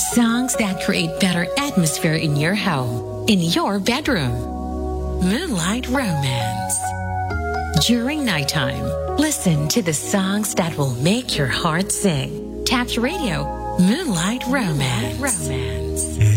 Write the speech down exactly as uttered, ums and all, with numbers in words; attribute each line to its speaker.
Speaker 1: Songs that create better atmosphere in your home, in your bedroom. Moonlight Romance. During nighttime, listen to the songs that will make your heart sing. Tap Radio, Moonlight Romance. Romance.